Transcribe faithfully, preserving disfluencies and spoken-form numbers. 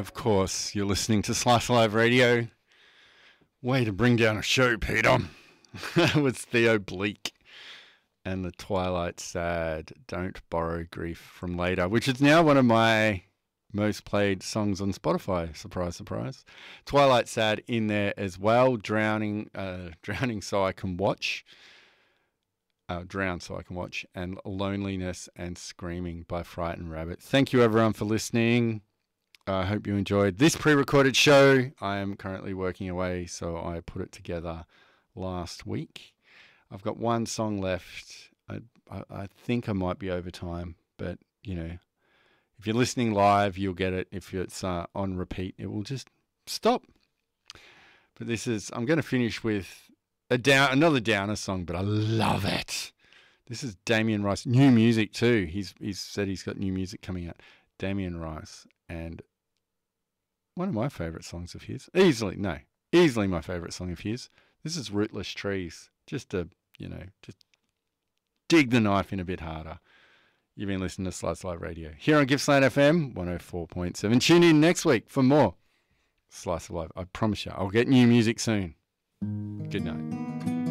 Of course, you're listening to Slice Live Radio. Way to bring down a show, Peter. That was Theo Bleak and The Twilight Sad, Don't Borrow Grief from Later, which is now one of my most played songs on Spotify. Surprise, surprise. Twilight Sad in there as well. Drowning, uh, Drowning So I Can Watch. Uh, Drown So I Can Watch. And Loneliness and Screaming by Frightened Rabbit. Thank you, everyone, for listening. I uh, hope you enjoyed this pre-recorded show. I am currently working away, so I put it together last week. I've got one song left. I, I, I think I might be over time, but, you know, if you're listening live, you'll get it. If it's uh, on repeat, it will just stop. But this is, I'm going to finish with a down, another downer song, but I love it. This is Damien Rice. New music too. He's he's said he's got new music coming out. Damien Rice, and one of my favourite songs of his. Easily, no, easily my favourite song of his. This is Rootless Trees. Just to, you know, just dig the knife in a bit harder. You've been listening to Slice Live Radio here on Gippsland F M one oh four point seven. Tune in next week for more Slice of Life. I promise you, I'll get new music soon. Good night.